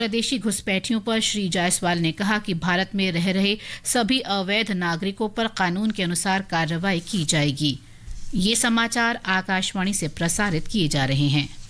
प्रदेशी घुसपैठियों पर श्री जायसवाल ने कहा कि भारत में रह रहे सभी अवैध नागरिकों पर कानून के अनुसार कार्रवाई की जाएगी। ये समाचार आकाशवाणी से प्रसारित किए जा रहे हैं।